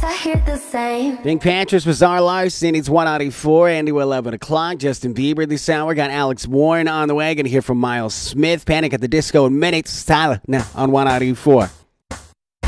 I hear the same. Pink Panthers, Bizarre Larson. It's 194. Andy, we're 11 o'clock. Justin Bieber this hour. Got Alex Warren on the way. Going to hear from Miles Smith. Panic at the Disco in minutes. Tyler now on 194.